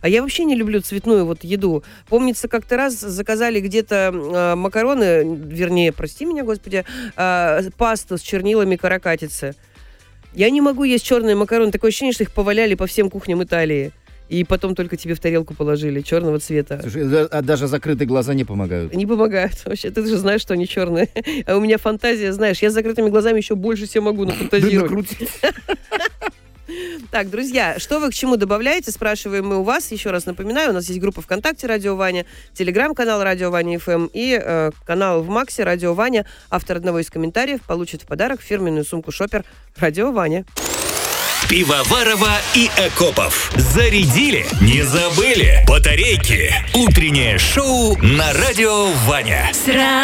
А я вообще не люблю цветную вот еду. Помнится, как-то раз заказали где-то макароны, вернее, прости меня, Господи, пасту с чернилами каракатицы. Я не могу есть черные макароны. Такое ощущение, что их поваляли по всем кухням Италии. И потом только тебе в тарелку положили черного цвета. Слушай, а даже закрытые глаза не помогают? Не помогают. Вообще, ты же знаешь, что они черные. А у меня фантазия, знаешь, я с закрытыми глазами еще больше себе могу нафантазировать. Так, друзья, что вы к чему добавляете? Спрашиваем мы у вас. Еще раз напоминаю, у нас есть группа ВКонтакте «Радио Ваня», телеграм-канал «Радио Ваня ФМ» и канал в Максе «Радио Ваня». Автор одного из комментариев получит в подарок фирменную сумку «Шопер» «Радио Ваня». Пивоварова и Акопов. Зарядили? Не забыли? Батарейки. Утреннее шоу на Радио Ваня.